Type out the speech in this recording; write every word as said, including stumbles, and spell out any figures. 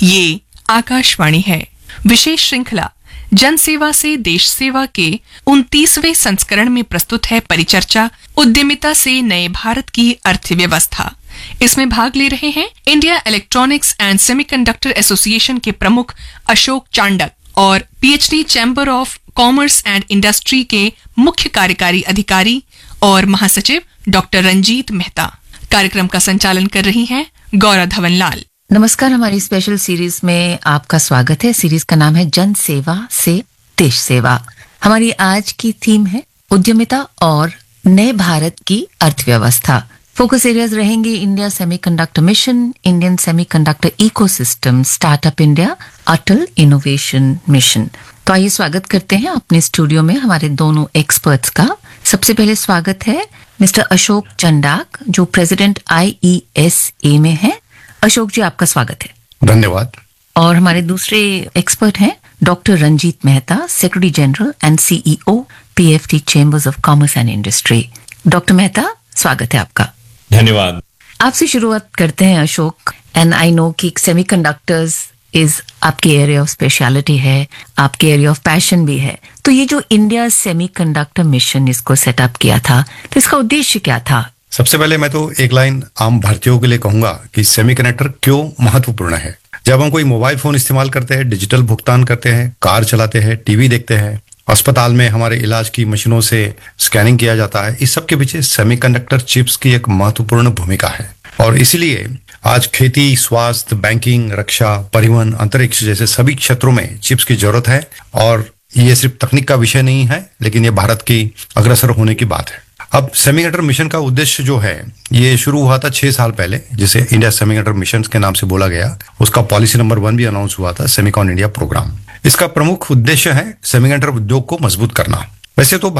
ये आकाशवाणी है। विशेष श्रृंखला जन सेवा से देश सेवा के उनतीसवें संस्करण में प्रस्तुत है परिचर्चा उद्यमिता से नए भारत की अर्थव्यवस्था। इसमें भाग ले रहे हैं India electronics and semiconductor association के प्रमुख अशोक चांडक और PhD chamber of commerce and industry के मुख्य कार्यकारी अधिकारी और महासचिव डॉक्टर रंजीत मेहता। कार्यक्रम का संचालन कर रही हैं गौरा धवनलाल। नमस्कार, हमारी स्पेशल सीरीज में आपका स्वागत है। सीरीज का नाम है जन सेवा से देश सेवा। हमारी आज की थीम है उद्यमिता और नए भारत की अर्थव्यवस्था। फोकस एरियाज रहेंगे India semiconductor mission, Indian semiconductor ecosystem, startup India, अटल इनोवेशन मिशन। तो आइए स्वागत करते हैं अपने स्टूडियो में हमारे दोनों एक्सपर्ट्स का। सबसे पहले स्वागत है मिस्टर अशोक चंडाक, जो president I E S A में है। अशोक जी, आपका स्वागत है। धन्यवाद। और हमारे दूसरे एक्सपर्ट हैं doctor Ranjit Mehta, secretary general and CEO PFT chambers of commerce and industry. Doctor Mehta, स्वागत है आपका। धन्यवाद। आपसे शुरुआत करते हैं अशोक। एंड आई नो कि सेमीकंडक्टर्स इज आपके एरिया ऑफ स्पेशलिटी है, आपके एरिया ऑफ पैशन भी है। तो ये जो इंडिया सेमीकंडक्टर मिशन इसको सेटअप किया था, तो इसका उद्देश्य क्या था? सबसे पहले मैं तो एक लाइन आम भारतीयों के लिए कहूंगा कि सेमीकंडक्टर क्यों महत्वपूर्ण है। जब हम कोई मोबाइल फोन इस्तेमाल करते हैं, डिजिटल भुगतान करते हैं, कार चलाते हैं, टीवी देखते हैं, अस्पताल में हमारे इलाज की मशीनों से स्कैनिंग किया जाता है, इस सब के पीछे सेमीकंडक्टर चिप्स की एक महत्वपूर्ण भूमिका है। और इसीलिए आज खेती, स्वास्थ्य, बैंकिंग, रक्षा, परिवहन, अंतरिक्ष जैसे सभी क्षेत्रों में चिप्स की जरूरत है। और ये सिर्फ तकनीक का विषय नहीं है, लेकिन ये भारत की अग्रसर होने की बात है। अब सेमीकंडक्टर मिशन का उद्देश्य जो है, ये शुरू हुआ था छह साल पहले, जिसे इंडिया सेमीकंडक्टर मिशन के नाम से बोला गया। उसका पॉलिसी नंबर वन भी अनाउंस हुआ था, सेमीकॉन इंडिया प्रोग्राम। इसका प्रमुख उद्देश्य है सेमीकंडक्टर उद्योग को मजबूत करना। वैसे तो